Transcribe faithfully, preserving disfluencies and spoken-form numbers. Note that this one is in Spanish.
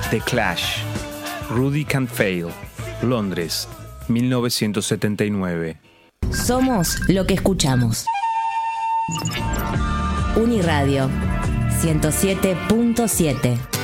The Clash, Rudy Can't Fail, Londres, mil novecientos setenta y nueve. Somos lo que escuchamos. Uniradio ciento siete punto siete.